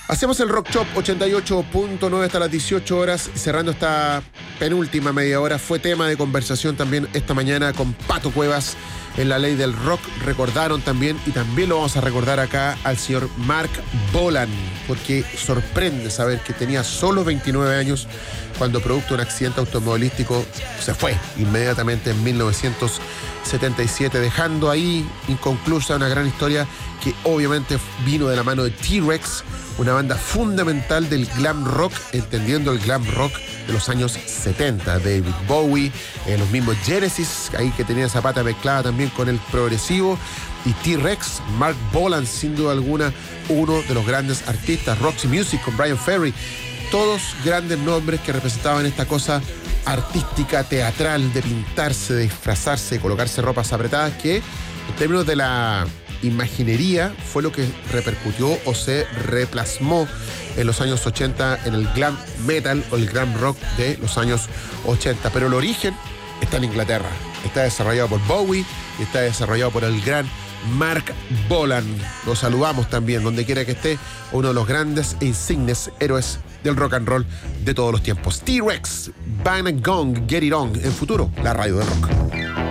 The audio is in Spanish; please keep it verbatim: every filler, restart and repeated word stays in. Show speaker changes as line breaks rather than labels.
Hacemos el Rock Shop ochenta y ocho punto nueve hasta las dieciocho horas, cerrando esta penúltima media hora. Fue tema de conversación también esta mañana con Pato Cuevas en La Ley del Rock. Recordaron también, y también lo vamos a recordar acá, al señor Mark Bolan, porque sorprende saber que tenía solo veintinueve años cuando, producto de un accidente automovilístico, se fue inmediatamente en mil novecientos setenta y siete, dejando ahí inconclusa una gran historia que obviamente vino de la mano de T-Rex, una banda fundamental del glam rock, entendiendo el glam rock de los años setenta. David Bowie, eh, los mismos Genesis, ahí que tenía esa pata mezclada también con el progresivo, y T-Rex, Mark Bolan, sin duda alguna, uno de los grandes artistas. Roxy Music con Brian Ferry, todos grandes nombres que representaban esta cosa artística, teatral, de pintarse, de disfrazarse, de colocarse ropas apretadas, que en términos de la imaginería fue lo que repercutió o se replasmó en los años ochenta en el glam metal o el glam rock de los años ochenta. Pero el origen está en Inglaterra, está desarrollado por Bowie y está desarrollado por el gran Mark Bolan. Lo saludamos también donde quiera que esté, uno de los grandes e insignes héroes del rock and roll de todos los tiempos. T-Rex, Bang and Gong, Get It On, en Futuro, la radio del rock.